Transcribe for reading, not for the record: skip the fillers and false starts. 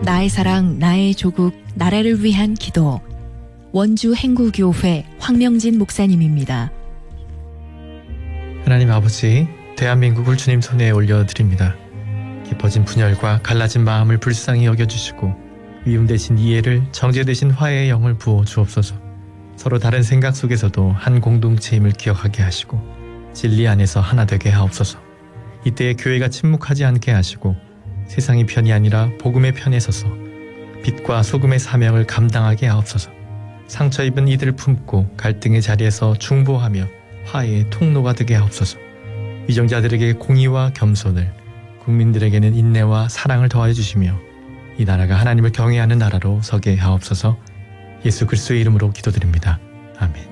나의 사랑, 나의 조국, 나라를 위한 기도. 원주 행구교회 황명진 목사님입니다. 하나님 아버지, 대한민국을 주님 손에 올려드립니다. 깊어진 분열과 갈라진 마음을 불쌍히 여겨주시고 위움 대신 이해를, 정죄 대신 화해의 영을 부어 주옵소서. 서로 다른 생각 속에서도 한 공동체임을 기억하게 하시고 진리 안에서 하나 되게 하옵소서. 이때에 교회가 침묵하지 않게 하시고 세상의 편이 아니라 복음의 편에 서서 빛과 소금의 사명을 감당하게 하옵소서. 상처 입은 이들을 품고 갈등의 자리에서 중보하며 화해의 통로가 되게 하옵소서. 위정자들에게 공의와 겸손을, 국민들에게는 인내와 사랑을 더하여 주시며 이 나라가 하나님을 경외하는 나라로 서게 하옵소서. 예수 그리스도의 이름으로 기도드립니다. 아멘.